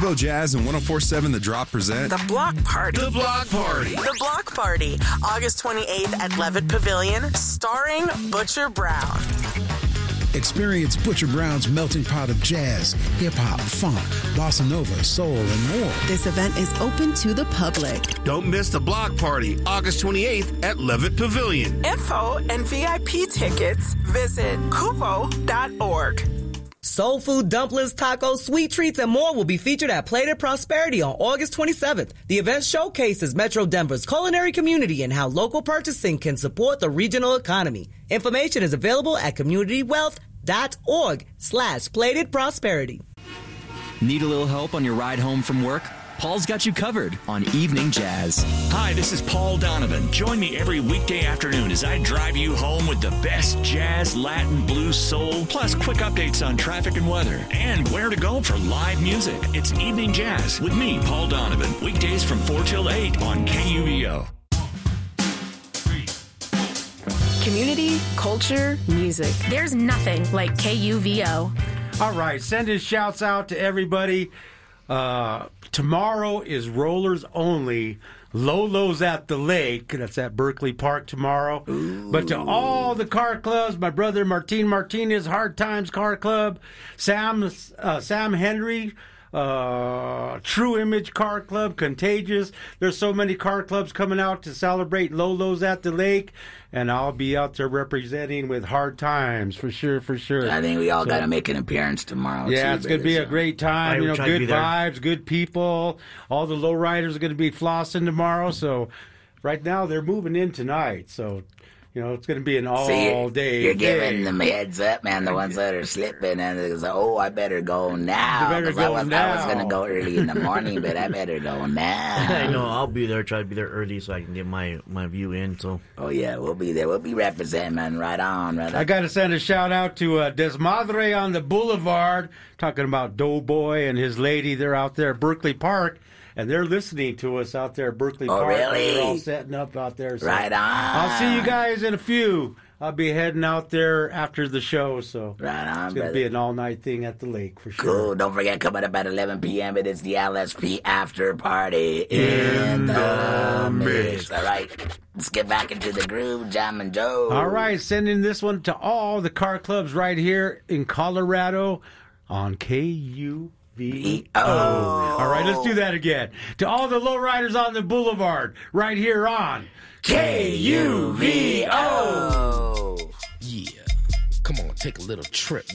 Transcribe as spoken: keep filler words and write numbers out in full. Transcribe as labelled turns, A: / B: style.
A: Kivo Jazz and one oh four point seven The Drop present
B: The Block Party.
C: The Block Party.
B: The Block Party, August twenty-eighth at Levitt Pavilion, starring Butcher Brown.
D: Experience Butcher Brown's melting pot of jazz, hip-hop, funk, bossa nova, soul, and more.
E: This event is open to the public.
C: Don't miss The Block Party, August twenty-eighth at Levitt Pavilion.
B: Info and V I P tickets, visit kuvo dot org.
F: Soul food, dumplings, tacos, sweet treats, and more will be featured at Plated Prosperity on August twenty-seventh. The event showcases Metro Denver's culinary community and how local purchasing can support the regional economy. Information is available at communitywealth.org slash Plated Prosperity.
G: Need a little help on your ride home from work? Paul's got you covered on Evening Jazz.
H: Hi, this is Paul Donovan. Join me every weekday afternoon as I drive you home with the best jazz, Latin, blues, soul, plus quick updates on traffic and weather, and where to go for live music. It's Evening Jazz with me, Paul Donovan, weekdays from four till eight on K U V O.
I: Community, culture, music.
J: There's nothing like K U V O.
K: All right, sending shouts out to everybody. Uh, tomorrow is Rollers Only. Lolo's at the Lake. That's at Berkeley Park tomorrow. Ooh. But to all the car clubs, my brother Martin Martinez, Hard Times Car Club, Sam uh, Sam Henry, uh, True Image Car Club, Contagious. There's so many car clubs coming out to celebrate Lolo's at the Lake. And I'll be out there representing with Hard Times, for sure, for sure.
L: I think we all
K: so,
L: got to make an appearance tomorrow.
K: Yeah,
L: too,
K: it's going to be
L: so.
K: a great time. You know, good vibes, good people. All the lowriders are going to be flossing tomorrow. So right now they're moving in tonight. So, you know, it's going to be an all
L: so you're,
K: day
L: You're
K: day.
L: giving them heads up, man, the ones that are slipping. And it's like, oh, I better go now.
K: You better go
L: I was,
K: now.
L: I was going to go early in the morning, but I better go now.
M: I know, I'll be there. Try to be there early so I can get my, my view in. So.
L: Oh, yeah, we'll be there. We'll be representing, man. Right on, right on.
K: I got to send a shout out to uh, Desmadre on the Boulevard, talking about Doughboy and his lady. They're out there at Berkeley Park. And they're listening to us out there at Berkeley
L: oh,
K: Park.
L: Really?
K: They're all setting up out there. So
L: right on.
K: I'll see you guys in a few. I'll be heading out there after the show. So
L: right on,
K: it's going to be an all-night thing at the lake for sure.
L: Cool. Don't forget, coming up at eleven p.m., it is the L S P After Party in, in the mix. All right. Let's get back into the groove, Jam and Joe.
K: All right. Sending this one to all the car clubs right here in Colorado on K U V O. All right, let's do that again. To all the lowriders on the boulevard, right here on
L: K U V O.
N: Yeah, come on, take a little trip